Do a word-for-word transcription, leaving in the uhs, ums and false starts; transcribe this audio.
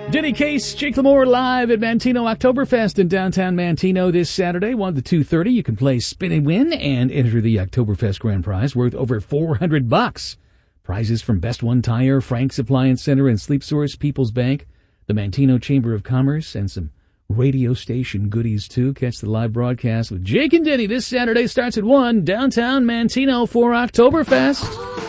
Denny Case, Jake Lamore live at Mantino Oktoberfest in downtown Mantino this Saturday, one to two thirty. You can play Spin and Win and enter the Oktoberfest grand prize worth over four hundred bucks. Prizes from Best One Tire, Frank's Appliance Center, and Sleep Source, People's Bank, the Mantino Chamber of Commerce, and some radio station goodies, too. Catch the live broadcast with Jake and Denny this Saturday. Starts at one, downtown Mantino for Oktoberfest.